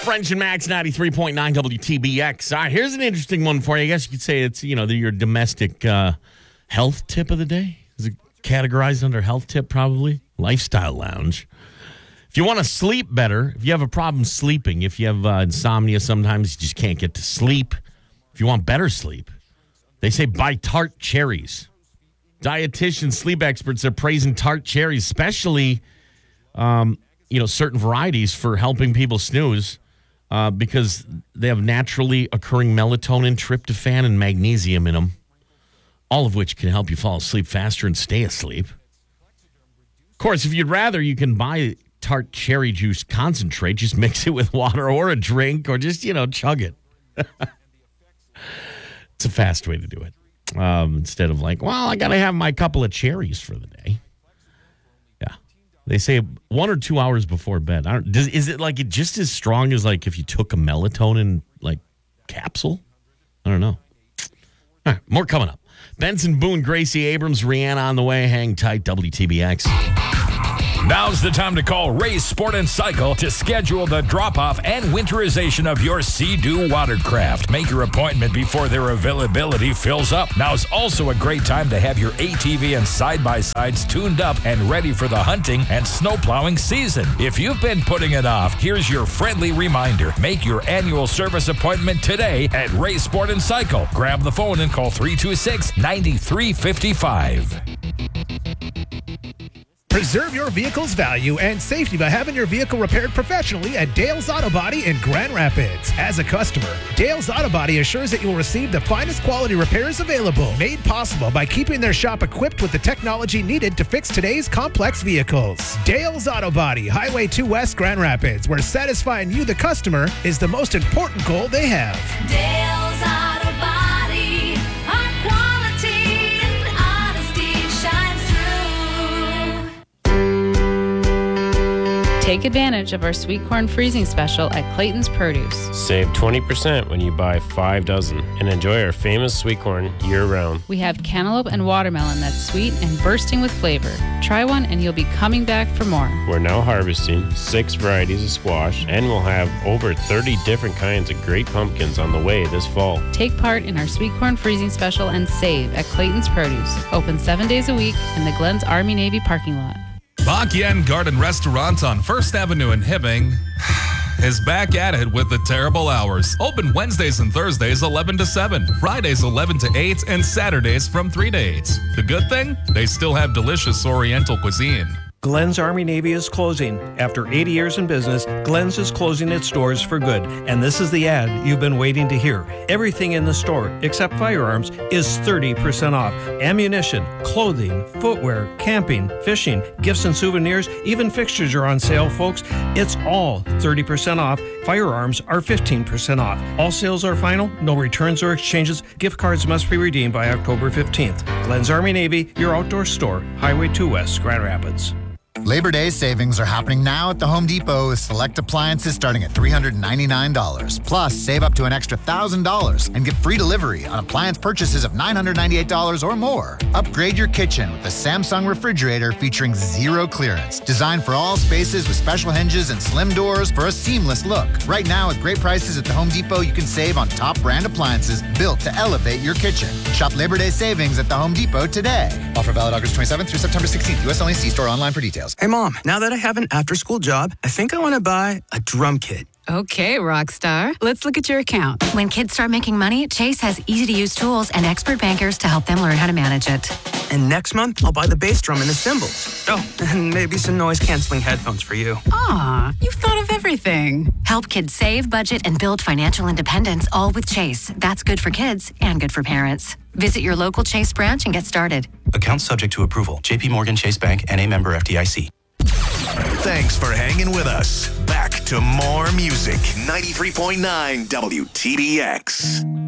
French and Max 93.9 WTBX. All right, here's an interesting one for you. I guess you could say it's, your domestic health tip of the day. Is it categorized under health tip, probably? Lifestyle lounge. If you want to sleep better, if you have a problem sleeping, if you have insomnia sometimes, you just can't get to sleep. If you want better sleep, they say buy tart cherries. Dietitians, sleep experts are praising tart cherries, especially, certain varieties for helping people snooze because they have naturally occurring melatonin, tryptophan, and magnesium in them, all of which can help you fall asleep faster and stay asleep. Of course, if you'd rather, you can buy tart cherry juice concentrate. Just mix it with water or a drink or just, chug it. It's a fast way to do it. Instead of like, I got to have my couple of cherries for the day. Yeah. They say 1 or 2 hours before bed. Is it like just as strong as like if you took a melatonin like capsule? I don't know. All right, more coming up. Benson Boone, Gracie Abrams, Rihanna on the way. Hang tight, WTBX. Now's the time to call Ray Sport and Cycle to schedule the drop-off and winterization of your Sea-Doo watercraft. Make your appointment before their availability fills up. Now's also a great time to have your ATV and side-by-sides tuned up and ready for the hunting and snowplowing season. If you've been putting it off, here's your friendly reminder. Make your annual service appointment today at Ray Sport and Cycle. Grab the phone and call 326-9355. Preserve your vehicle's value and safety by having your vehicle repaired professionally at Dale's Auto Body in Grand Rapids. As a customer, Dale's Auto Body assures that you will receive the finest quality repairs available, made possible by keeping their shop equipped with the technology needed to fix today's complex vehicles. Dale's Auto Body, Highway 2 West, Grand Rapids, where satisfying you, the customer, is the most important goal they have. Dale's Auto Body, our quality and honesty shines through. Take advantage of our sweet corn freezing special at Clayton's Produce. Save 20% when you buy 5 dozen and enjoy our famous sweet corn year-round. We have cantaloupe and watermelon that's sweet and bursting with flavor. Try one and you'll be coming back for more. We're now harvesting 6 varieties of squash, and we'll have over 30 different kinds of great pumpkins on the way this fall. Take part in our sweet corn freezing special and save at Clayton's Produce. Open 7 days a week in the Glens Army Navy parking lot. Bak Yen Garden Restaurant on 1st Avenue in Hibbing is back at it with the terrible hours. Open Wednesdays and Thursdays 11 to 7, Fridays 11 to 8, and Saturdays from 3 to 8. The good thing? They still have delicious Oriental cuisine. Glens Army Navy is closing. After 80 years in business, Glens is closing its doors for good. And this is the ad you've been waiting to hear. Everything in the store, except firearms, is 30% off. Ammunition, clothing, footwear, camping, fishing, gifts and souvenirs, even fixtures are on sale, folks. It's all 30% off. Firearms are 15% off. All sales are final, no returns or exchanges. Gift cards must be redeemed by October 15th. Glens Army Navy, your outdoor store, Highway 2 West, Grand Rapids. Labor Day savings are happening now at the Home Depot with select appliances starting at $399. Plus, save up to an extra $1,000 and get free delivery on appliance purchases of $998 or more. Upgrade your kitchen with the Samsung refrigerator featuring zero clearance. Designed for all spaces with special hinges and slim doors for a seamless look. Right now, with great prices at the Home Depot, you can save on top brand appliances built to elevate your kitchen. Shop Labor Day savings at the Home Depot today. Offer valid August 27th through September 16th. U.S. only. See store online for details. Hey, Mom, now that I have an after-school job, I think I want to buy a drum kit. Okay, rock star. Let's look at your account. When kids start making money, Chase has easy-to-use tools and expert bankers to help them learn how to manage it. And next month, I'll buy the bass drum and the cymbals. Oh, and maybe some noise-canceling headphones for you. Aw, you've thought of everything. Help kids save, budget, and build financial independence, all with Chase. That's good for kids and good for parents. Visit your local Chase branch and get started. Account subject to approval. J.P. Morgan Chase Bank, N.A. member FDIC. Thanks for hanging with us. Back to more music. 93.9 WTBX.